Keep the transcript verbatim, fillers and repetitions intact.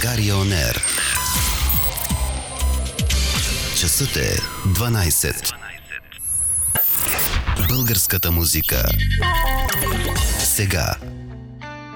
България Он Ер. Часът е дванайсет. Българската музика. Сега.